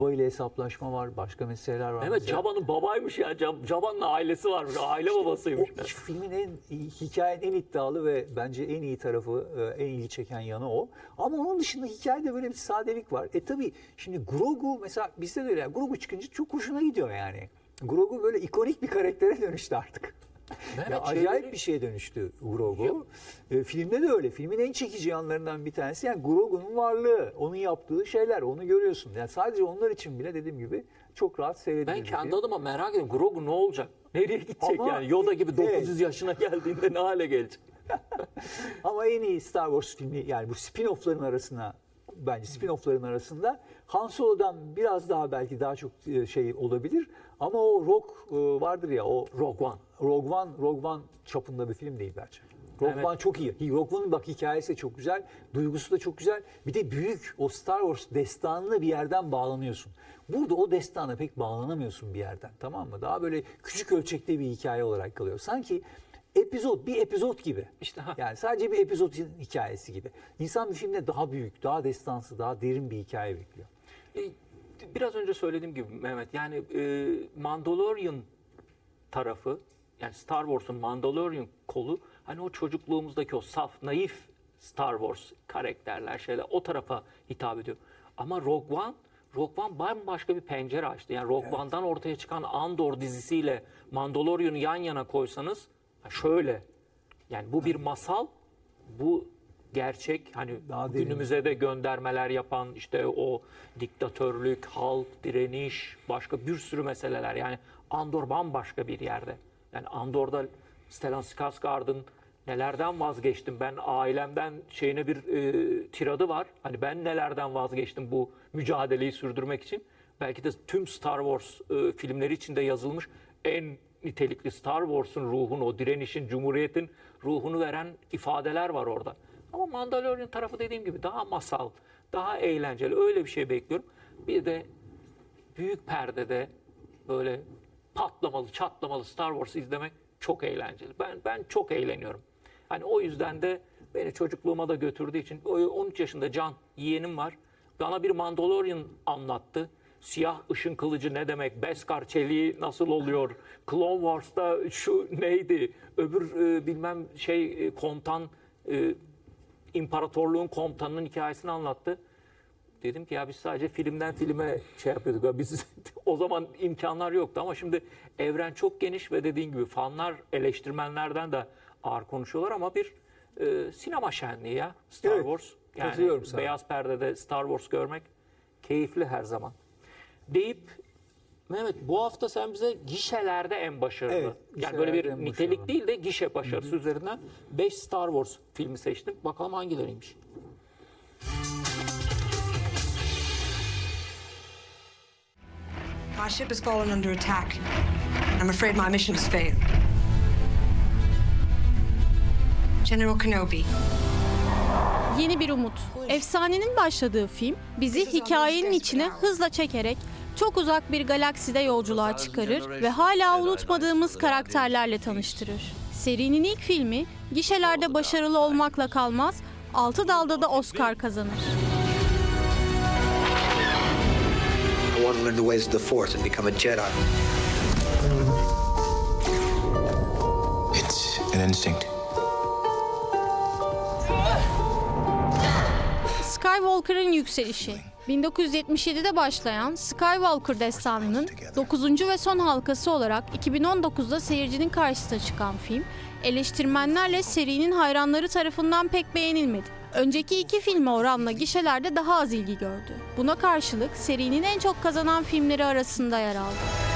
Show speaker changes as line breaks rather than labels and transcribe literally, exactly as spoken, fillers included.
Babayla hesaplaşma var, başka meseleler var.
Evet, Jaba'nın babaymış ya. Jaba'nın ailesi varmış, aile babasıymış.
O filmin en, hikayenin en iddialı ve bence en iyi tarafı, en ilgi çeken yanı o. Ama onun dışında hikayede böyle bir sadelik var. E tabii şimdi Grogu mesela bizde de öyle. Grogu çıkınca çok hoşuna gidiyor yani. Grogu böyle ikonik bir karaktere dönüştü artık.
Evet,
ya acayip bir şeye dönüştü Grogu. E, filmde de öyle. Filmin en çekici yanlarından bir tanesi yani Grogu'nun varlığı, onun yaptığı şeyler, onu görüyorsun. Yani sadece onlar için bile dediğim gibi çok rahat seyredilir.
Ben kendi adıma merak ediyorum. Grogu ne olacak? Nereye gidecek
Ama,
yani? Yoda gibi dokuz yüz
evet.
yaşına geldiğinde ne hale gelecek?
Ama en iyi Star Wars filmi yani bu spin-off'ların arasına bence spin-off'ların arasında Han Solo'dan biraz daha belki daha çok şey olabilir. Ama o Rogue vardır ya o
Rogue One.
Rogue One, Rogue One çapında bir film değil bence. Rogue
Evet.
One çok iyi. Rogue One'ın bak hikayesi de çok güzel, duygusu da çok güzel. Bir de büyük o Star Wars destanına bir yerden bağlanıyorsun. Burada o destana pek bağlanamıyorsun bir yerden, tamam mı? Daha böyle küçük ölçekte bir hikaye olarak kalıyor. Sanki epizod, bir epizod gibi.
İşte ha.
Yani sadece bir epizod hikayesi gibi. İnsan bir filmde daha büyük, daha destansı, daha derin bir hikaye bekliyor.
E, Biraz önce söylediğim gibi Mehmet, yani e, Mandalorian tarafı, yani Star Wars'un Mandalorian kolu, hani o çocukluğumuzdaki o saf, naif Star Wars karakterler, şeyler o tarafa hitap ediyor. Ama Rogue One, Rogue One bambaşka bir pencere açtı. Yani Rogue evet. One'dan ortaya çıkan Andor dizisiyle Mandalorian'ı yan yana koysanız şöyle, yani bu bir masal, bu gerçek, hani daha günümüze derin. De göndermeler yapan işte o diktatörlük, halk, direniş, başka bir sürü meseleler. Yani Andor bambaşka bir yerde. Yani Andor'da Stellan Skarsgård'ın nelerden vazgeçtim ben, ailemden şeyine bir e, tiradı var. Hani ben nelerden vazgeçtim bu mücadeleyi sürdürmek için. Belki de tüm Star Wars e, filmleri içinde yazılmış en nitelikli Star Wars'un ruhunu, o direnişin, cumhuriyetin ruhunu veren ifadeler var orada. Ama Mandalorian tarafı dediğim gibi daha masal, daha eğlenceli, öyle bir şey bekliyorum. Bir de büyük perdede böyle patlamalı, çatlamalı Star Wars izlemek çok eğlenceli. Ben ben çok eğleniyorum. Hani o yüzden de beni çocukluğuma da götürdüğü için, on üç yaşında Can, yeğenim var. Bana bir Mandalorian anlattı. Siyah ışın kılıcı ne demek? Beskar çeliği nasıl oluyor? Clone Wars'ta şu neydi? Öbür e, bilmem şey e, komutan, e, imparatorluğun komutanının hikayesini anlattı. Dedim ki ya biz sadece filmden filme şey yapıyorduk. Biz o zaman imkanlar yoktu ama şimdi evren çok geniş ve dediğin gibi fanlar, eleştirmenlerden de ağır konuşuyorlar ama bir e, sinema şenliği ya Star
evet,
Wars. Yani
sana.
Beyaz perdede Star Wars görmek keyifli her zaman. Deyip Mehmet, bu hafta sen bize gişelerde en başarılı,
evet,
yani böyle bir nitelik
başarılı.
değil de gişe başarısı Hı-hı. üzerinden beş Star Wars filmi seçtim. Bakalım hangileriymiş.
My ship has fallen under attack. I'm afraid my mission has failed. General Kenobi.
Yeni bir umut. Efsanenin başladığı film bizi hikayenin içine hızla çekerek çok uzak bir galakside yolculuğa çıkarır ve hala unutmadığımız karakterlerle tanıştırır. Serinin ilk filmi gişelerde başarılı olmakla kalmaz, altı dalda da Oscar kazanır.
I want to learn the ways of the Force and become a Jedi.
It's an instinct.
Skywalker'ın yükselişi. bin dokuz yüz yetmiş yedide başlayan Skywalker destanının dokuzuncu ve son halkası olarak iki bin on dokuzda seyircinin karşısına çıkan film, eleştirmenlerle serinin hayranları tarafından pek beğenilmedi. Önceki iki filme oranla gişelerde daha az ilgi gördü. Buna karşılık serinin en çok kazanan filmleri arasında yer aldı.